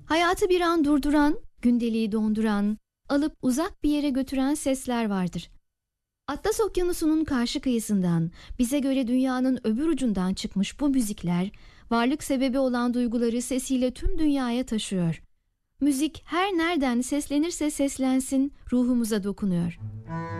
Hayatı bir an durduran, gündeliği donduran, alıp uzak bir yere götüren sesler vardır. Atlas Okyanusu'nun karşı kıyısından, bize göre dünyanın öbür ucundan çıkmış bu müzikler, varlık sebebi olan duyguları sesiyle tüm dünyaya taşıyor. Müzik her nereden seslenirse seslensin ruhumuza dokunuyor.